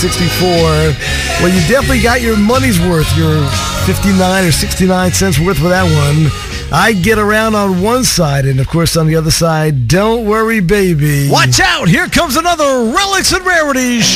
64. Well, you definitely got your money's worth, your 59 or 69 cents worth for that one. I Get Around on one side, and of course on the other side, Don't Worry Baby. Watch out, here comes another Relics and Rarities